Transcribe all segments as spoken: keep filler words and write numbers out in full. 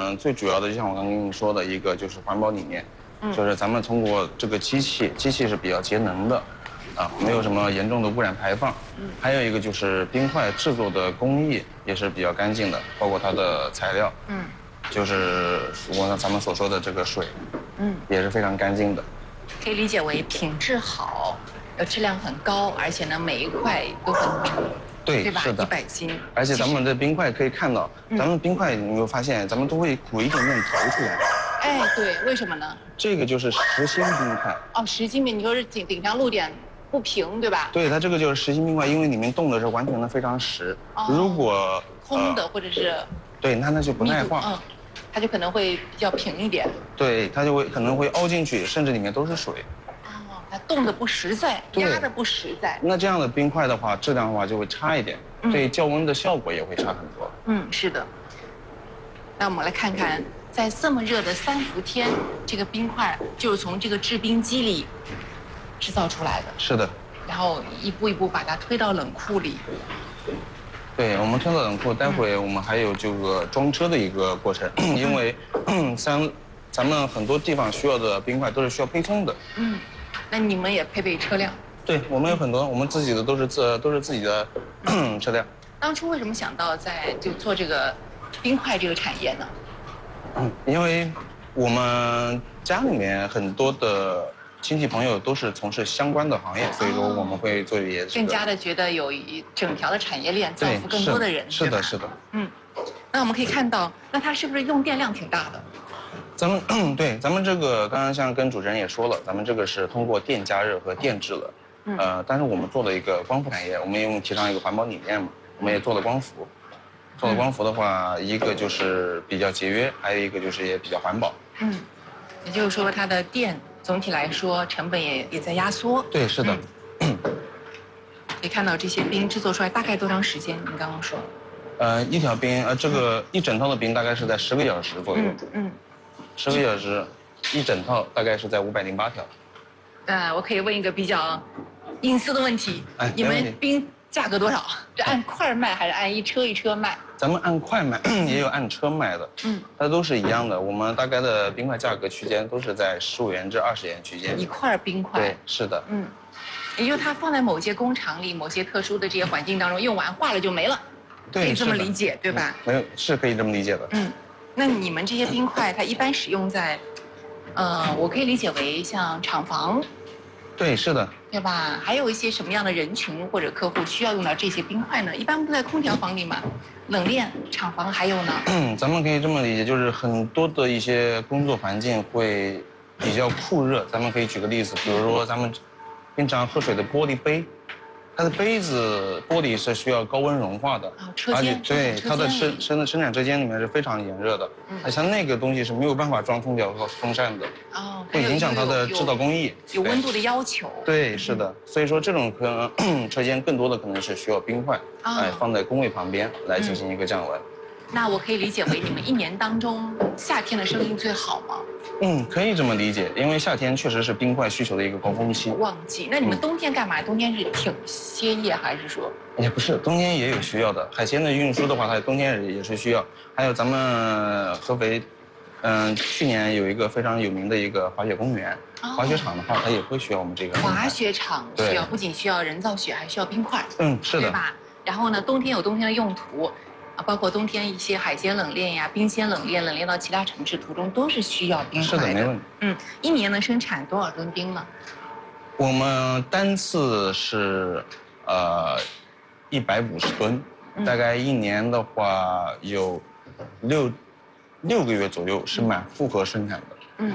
们最主要的，就像我刚刚跟你说的一个，就是环保理念， 嗯就是咱们通过这个机器，机器是比较节能的，啊，没有什么严重的污染排放。嗯，还有一个就是冰块制作的工艺也是比较干净的，包括它的材料。嗯，就是我咱们所说的这个水，嗯，也是非常干净的。 可以理解为品质好，呃，质量很高，而且呢，每一块都很重。 对， 对吧？ 是的， 一百斤。 而且咱们的冰块可以看到，咱们冰块你有没有发现，咱们都会鼓一点点头出来？ 哎，对，为什么呢？ 这个就是实心冰块。 哦，实心冰，你说是顶顶上露点不平，对吧？ 对，它这个就是实心冰块，因为里面冻的是完全的非常实。哦、如果空的、呃、或者是对，那那就不耐化。 嗯，它就可能会比较平一点。 对，它就会可能会凹进去，甚至里面都是水。 它冻得不实在，压得不实在。 那这样的冰块的话，质量的话就会差一点，嗯、对降温的效果也会差很多。 嗯，是的。那我们来看看，在这么热的三伏天，这个冰块就是从这个制冰机里制造出来的。 是的。 然后一步一步把它推到冷库里。 对，我们推到冷库，待会我们还有这个装车的一个过程，嗯、因为咱咱们很多地方需要的冰块都是需要配送的。嗯。 那你们也配备车辆？ 对，我们有很多，我们自己的都是自都是自己的车辆。 当初为什么想到在就做这个冰块这个产业呢？ 嗯，因为我们家里面很多的亲戚朋友都是从事相关的行业，所以说我们会做一些、这个。 更加的觉得有一整条的产业链，造福更多的人。 是的，是的。 嗯，那我们可以看到，那它是不是用电量挺大的？ 咱们对，咱们这个刚刚像跟主持人也说了，咱们这个是通过电加热和电制了，嗯、呃，但是我们做了一个光伏产业，我们因为提倡一个环保理念嘛，我们也做了光伏，做了光伏的话，嗯、一个就是比较节约，还有一个就是也比较环保。嗯， 也就是说它的电总体来说成本也也在压缩。 对，是的。嗯、 可以看到这些冰制作出来大概多长时间？你刚刚说？ 呃，一条冰，呃，这个一整套的冰大概是在十个小时左右。嗯。嗯十个小时，一整套大概是在五百零八条。 呃，我可以问一个比较隐私的问题， 哎， 你们冰价格多少？是按块卖还是按一车一车卖？ 咱们按块卖，也有按车卖的。嗯，它都是一样的。我们大概的冰块价格区间都是在十五元至二十元区间。 一块冰块。 对，是的。嗯， 也就是它放在某些工厂里、某些特殊的这些环境当中，用完化了就没了。 对， 可以这么理解，对吧？ 没有，是可以这么理解的。嗯。 那你们这些冰块，它一般使用在，呃，我可以理解为像厂房， 对，是的， 对吧？还有一些什么样的人群或者客户需要用到这些冰块呢？一般不在空调房里嘛，冷链厂房还有呢？ 嗯，咱们可以这么理解，就是很多的一些工作环境会比较酷热。咱们可以举个例子，比如说咱们平常喝水的玻璃杯。它的杯子玻璃是需要高温融化的， 而且对它的生生生产车间里面是非常炎热的，嗯，像那个东西是没有办法装空调和风扇的，哦，会影响它的制造工艺， 有温度的要求。 对，是的，所以说这种可能车间更多的可能是需要冰块，哎，放在工位旁边来进行一个降温。 那我可以理解为你们一年当中夏天的生意最好吗？ 嗯，可以这么理解，因为夏天确实是冰块需求的一个高峰期。 旺季。那你们冬天干嘛？冬天是挺歇业还是说？ 也不是，冬天也有需要的。海鲜的运输的话，它冬天也是需要。还有咱们合肥，嗯，去年有一个非常有名的一个滑雪公园，滑雪场的话，它也会需要我们这个。 滑雪场需要不仅需要人造雪，还需要冰块。 嗯，是的， 对吧？然后呢，冬天有冬天的用途。包括冬天一些海鲜冷链呀、冰鲜冷链，冷链到其他城市途中都是需要冰块的。 是的，没问题。 嗯，一年能生产多少吨冰呢？ 我们单次是，呃，一百五十吨，嗯、大概一年的话有六六个月左右是满负荷生产的。嗯。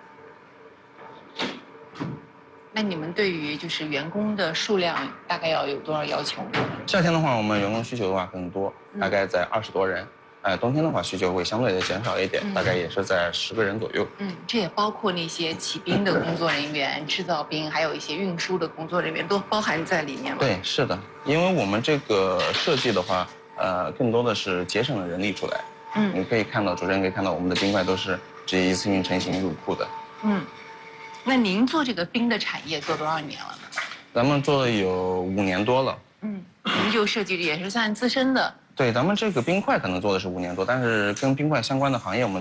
那你们对于就是员工的数量大概要有多少要求呢？ 夏天的话，我们员工需求的话很多，大概在二十多人。呃，冬天的话需求会相对的减少一点，嗯、大概也是在十个人左右。 嗯，这也包括那些起冰的工作人员、制造冰，还有一些运输的工作人员都包含在里面吗？ 对，是的，因为我们这个设计的话，呃，更多的是节省了人力出来。嗯，你可以看到，主持人可以看到，我们的冰块都是直接一次性成型入库的。嗯。 那您做这个冰的产业做多少年了呢？ 咱们做了有五年多了。 嗯，您就设计也是算资深的。 对，咱们这个冰块可能做的是五年多，但是跟冰块相关的行业我们。